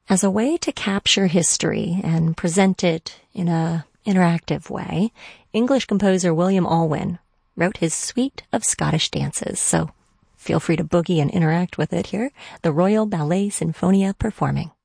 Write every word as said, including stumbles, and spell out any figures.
As a way to capture history and present it in a interactive way, English composer William Alwyn wrote his suite of Scottish dances. So feel free to boogie and interact with it here. The Royal Ballet Sinfonia performing.